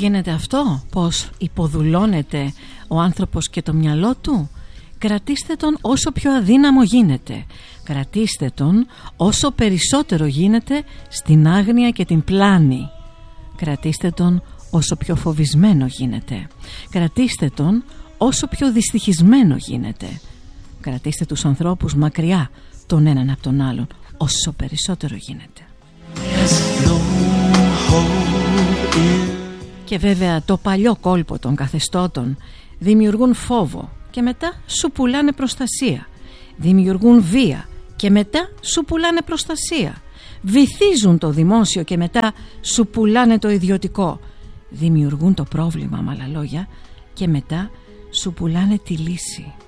γίνεται αυτό, πως υποδουλώνεται ο άνθρωπος και το μυαλό του? Κρατήστε τον όσο πιο αδύναμο γίνεται. Κρατήστε τον όσο περισσότερο γίνεται στην άγνοια και την πλάνη. Κρατήστε τον όσο πιο φοβισμένο γίνεται. Κρατήστε τον όσο πιο δυστυχισμένο γίνεται. Κρατήστε τους ανθρώπους μακριά τον έναν από τον άλλον όσο περισσότερο γίνεται. Και βέβαια το παλιό κόλπο των καθεστώτων δημιουργούν φόβο και μετά σου πουλάνε προστασία. Δημιουργούν βία και μετά σου πουλάνε προστασία. Βυθίζουν το δημόσιο και μετά σου πουλάνε το ιδιωτικό. Δημιουργούν το πρόβλημα με άλλα λόγια και μετά σου πουλάνε τη λύση.